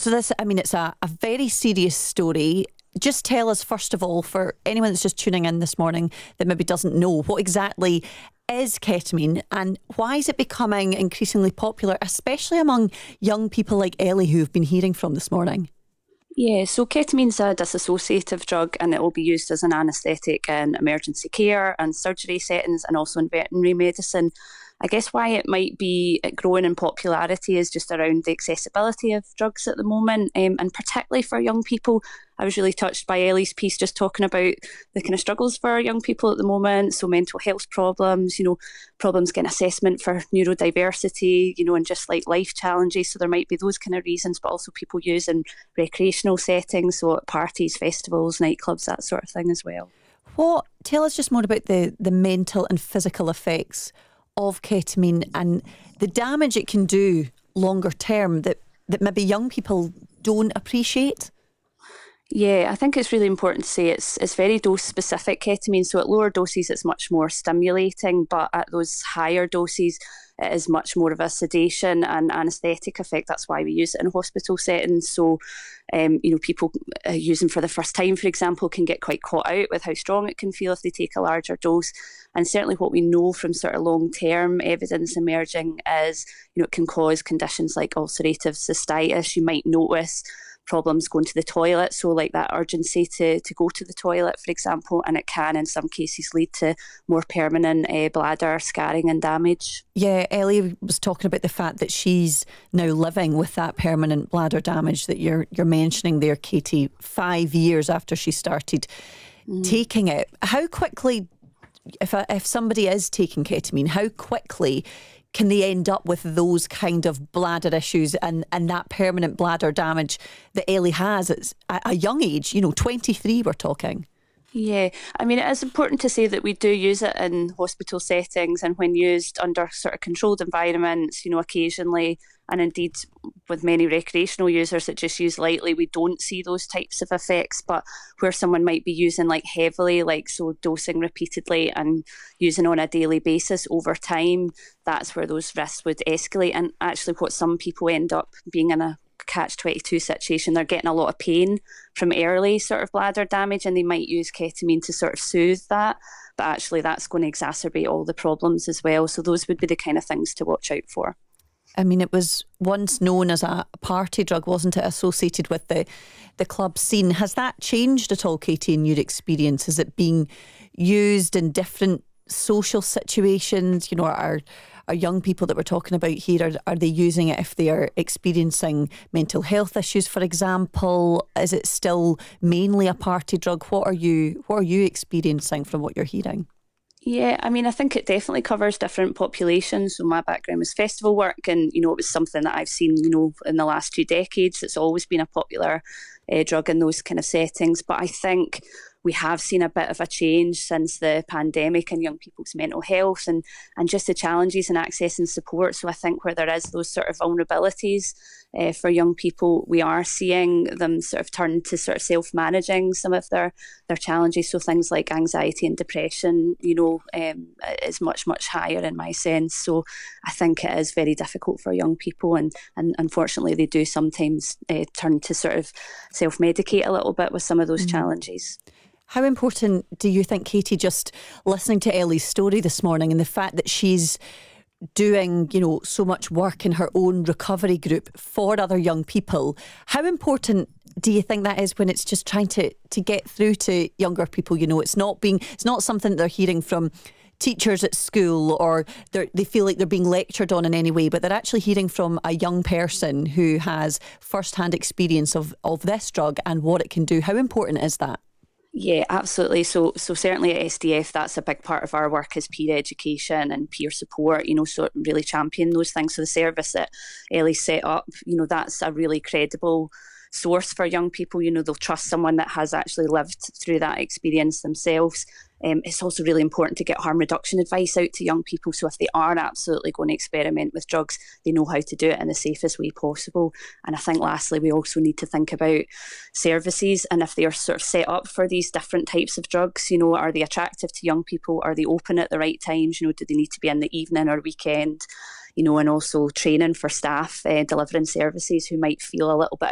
So this, I mean, it's a very serious story. Just tell us, first of all, for anyone that's just tuning in this morning that maybe doesn't know, what exactly is ketamine and why is it becoming increasingly popular, especially among young people like Ellie who have been hearing from this morning? Yeah, so ketamine's a dissociative drug and it will be used as an anaesthetic in emergency care and surgery settings and also in veterinary medicine. I guess why it might be growing in popularity is just around the accessibility of drugs at the moment, and particularly for young people. I was really touched by Ellie's piece just talking about the kind of struggles for young people at the moment. So mental health problems, problems getting assessment for neurodiversity, and just like life challenges. So there might be those kind of reasons, but also people use in recreational settings, so at parties, festivals, nightclubs, that sort of thing as well. Tell us just more about the mental and physical effects of ketamine and the damage it can do longer term that maybe young people don't appreciate? Yeah, I think it's really important to say it's very dose specific ketamine. So at lower doses, it's much more stimulating, but at those higher doses, it is much more of a sedation and anaesthetic effect. That's why we use it in hospital settings. So, people using for the first time, for example, can get quite caught out with how strong it can feel if they take a larger dose. And certainly what we know from sort of long-term evidence emerging is, it can cause conditions like ulcerative cystitis. You might notice problems going to the toilet, so like that urgency to go to the toilet, for example, and it can in some cases lead to more permanent bladder scarring and damage. Yeah, Ellie was talking about the fact that she's now living with that permanent bladder damage that you're mentioning there, Katie, 5 years after she started taking it. How quickly, if somebody is taking ketamine, how quickly can they end up with those kind of bladder issues and that permanent bladder damage that Ellie has at a young age, 23 we're talking? Yeah, I mean, it is important to say that we do use it in hospital settings and when used under sort of controlled environments, occasionally, and indeed with many recreational users that just use lightly, we don't see those types of effects. But where someone might be using like heavily, like so dosing repeatedly and using on a daily basis over time, that's where those risks would escalate. And actually what some people end up being in a catch-22 situation, they're getting a lot of pain from early sort of bladder damage and they might use ketamine to sort of soothe that, but actually that's going to exacerbate all the problems as well. So those would be the kind of things to watch out for. I mean, it was once known as a party drug, wasn't it, associated with the club scene. Has that changed at all, Katie, in your experience? Is it being used in different social situations? Are young people that we're talking about here, are they using it if they are experiencing mental health issues, for example? Is it still mainly a party drug? What are you experiencing from what you're hearing? Yeah, I mean, I think it definitely covers different populations. So my background was festival work and, it was something that I've seen, in the last 2 decades. It's always been a popular drug in those kind of settings. But I think we have seen a bit of a change since the pandemic and young people's mental health and just the challenges in accessing support. So I think where there is those sort of vulnerabilities for young people, we are seeing them sort of turn to sort of self-managing some of their challenges. So things like anxiety and depression, is much, much higher in my sense. So I think it is very difficult for young people and unfortunately they do sometimes turn to sort of self-medicate a little bit with some of those challenges. How important do you think, Katie, just listening to Ellie's story this morning and the fact that she's doing, so much work in her own recovery group for other young people, how important do you think that is when it's just trying to get through to younger people? It's not something that they're hearing from teachers at school or they feel like they're being lectured on in any way, but they're actually hearing from a young person who has first-hand experience of this drug and what it can do. How important is that? Yeah, absolutely. So certainly at SDF, that's a big part of our work is peer education and peer support, so really champion those things. So the service that Ellie set up, that's a really credible source for young people. They'll trust someone that has actually lived through that experience themselves. It's also really important to get harm reduction advice out to young people. So if they are absolutely going to experiment with drugs, they know how to do it in the safest way possible. And I think lastly, we also need to think about services and if they are sort of set up for these different types of drugs, are they attractive to young people? Are they open at the right times? Do they need to be in the evening or weekend? And also training for staff delivering services who might feel a little bit